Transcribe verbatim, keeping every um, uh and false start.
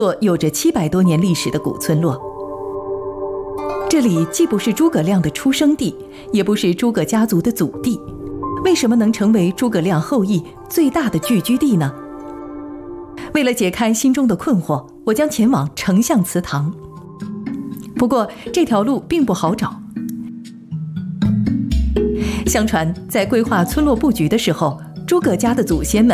有着七百多年历史的古村落。这里既不是诸葛亮的出生地，也不是诸葛家族的祖地，为什么能成为诸葛亮后裔最大的聚居地呢？为了解开心中的困惑，我将前往丞相祠堂。不过这条路并不好找。相传在规划村落布局的时候，诸葛家的祖先们